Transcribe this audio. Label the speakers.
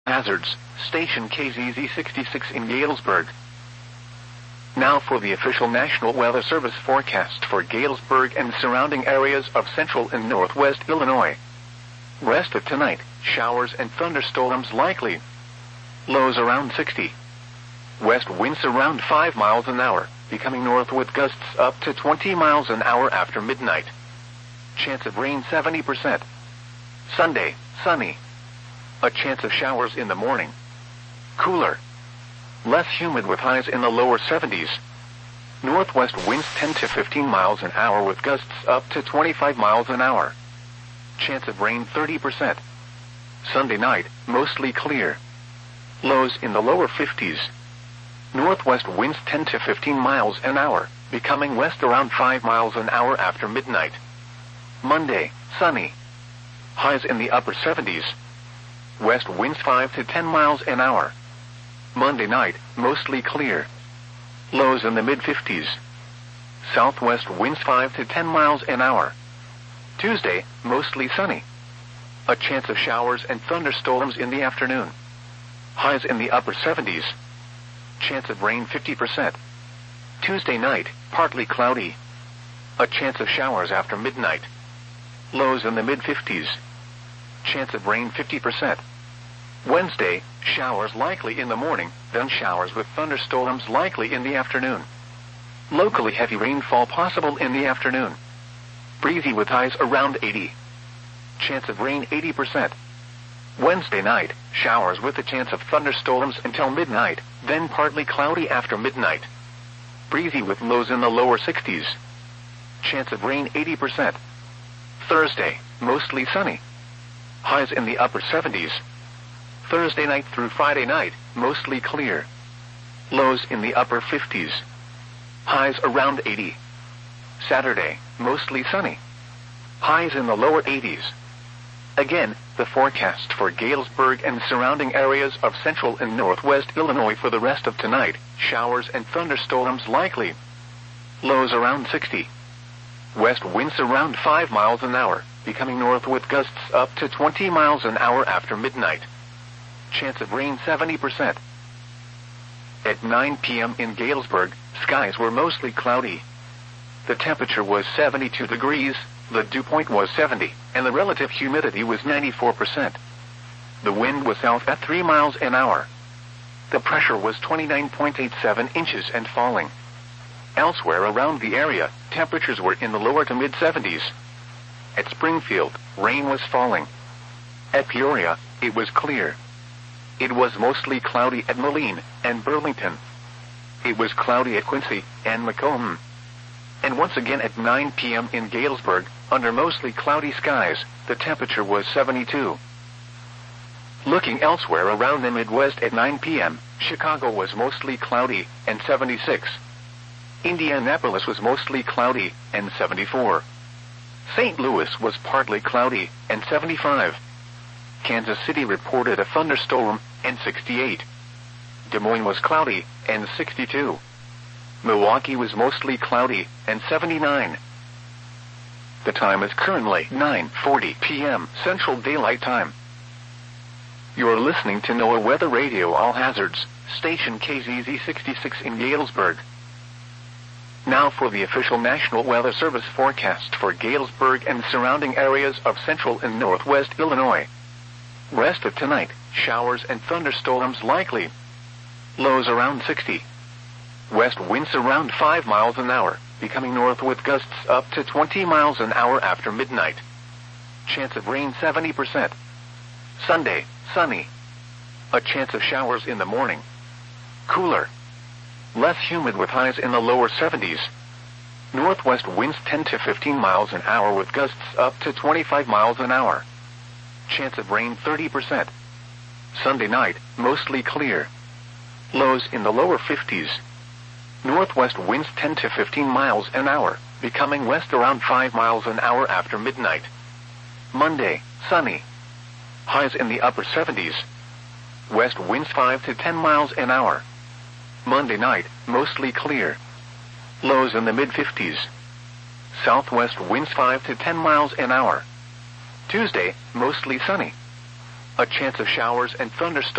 Speaker 1: Hazards, station KZZ66 in Galesburg. Now for the official National Weather Service forecast for Galesburg and surrounding areas of central and northwest Illinois. Rest of tonight, showers and thunderstorms likely. Lows around 60. West winds around 5 miles an hour, becoming north with gusts up to 20 miles an hour after midnight. Chance of rain 70%. Sunday, sunny. A chance of showers in the morning. Cooler. Less humid with highs in the lower 70s. Northwest winds 10 to 15 miles an hour with gusts up to 25 miles an hour. Chance of rain 30%. Sunday night, mostly clear. Lows in the lower 50s. Northwest winds 10 to 15 miles an hour, becoming west around 5 miles an hour after midnight. Monday, sunny. Highs in the upper 70s. West winds 5 to 10 miles an hour. Monday night, mostly clear. Lows in the mid-50s. Southwest winds 5 to 10 miles an hour. Tuesday, mostly sunny. A chance of showers and thunderstorms in the afternoon. Highs in the upper 70s. Chance of rain 50%. Tuesday night, partly cloudy. A chance of showers after midnight. Lows in the mid-50s. Chance of rain 50%. Wednesday, showers likely in the morning, then showers with thunderstorms likely in the afternoon. Locally heavy rainfall possible in the afternoon. Breezy with highs around 80. Chance of rain 80%. Wednesday night, showers with a chance of thunderstorms until midnight, then partly cloudy after midnight. Breezy with lows in the lower 60s. Chance of rain 80%. Thursday, mostly sunny. Highs in the upper 70s. Thursday night through Friday night, mostly clear. Lows in the upper 50s. Highs around 80. Saturday, mostly sunny. Highs in the lower 80s. Again, the forecast for Galesburg and surrounding areas of central and northwest Illinois for the rest of tonight, showers and thunderstorms likely. Lows around 60. West winds around 5 miles an hour, becoming north with gusts up to 20 miles an hour after midnight. Chance of rain 70%. At 9 p.m. in Galesburg, skies were mostly cloudy. The temperature was 72 degrees, the dew point was 70, and the relative humidity was 94%. The wind was south at 3 miles an hour. The pressure was 29.87 inches and falling. Elsewhere around the area, temperatures were in the lower to mid-70s. At Springfield, rain was falling. At Peoria, it was clear. It was mostly cloudy at Moline and Burlington. It was cloudy at Quincy and Macomb. And once again at 9 p.m. in Galesburg, under mostly cloudy skies, the temperature was 72. Looking elsewhere around the Midwest at 9 p.m., Chicago was mostly cloudy and 76. Indianapolis was mostly cloudy and 74. St. Louis was partly cloudy and 75. Kansas City reported a thunderstorm and 68. Des Moines was cloudy and 62. Milwaukee was mostly cloudy and 79. The time is currently 9:40 p.m. Central Daylight Time. You're listening to NOAA Weather Radio All Hazards, station KZZ66 in Galesburg. Now for the official National Weather Service forecast for Galesburg and surrounding areas of central and northwest Illinois. Rest of tonight, showers and thunderstorms likely. Lows around 60. West winds around 5 miles an hour, becoming north with gusts up to 20 miles an hour after midnight. Chance of rain 70%. Sunday, sunny. A chance of showers in the morning. Cooler. Less humid with highs in the lower 70s. Northwest winds 10 to 15 miles an hour with gusts up to 25 miles an hour. Chance of rain 30%. Sunday night, mostly clear. Lows in the lower 50s. Northwest winds 10 to 15 miles an hour, becoming west around 5 miles an hour after midnight. Monday, sunny. Highs in the upper 70s. West winds 5 to 10 miles an hour. Monday night, mostly clear. Lows in the mid-50s. Southwest winds 5 to 10 miles an hour. Tuesday, mostly sunny. A chance of showers and thunderstorms